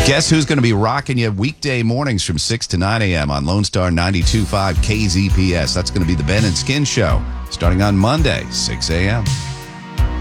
Guess who's going to be rocking you weekday mornings from 6 to 9 a.m. on Lone Star 92.5 KZPS? That's going to be the Ben and Skin Show starting on Monday, 6 a.m.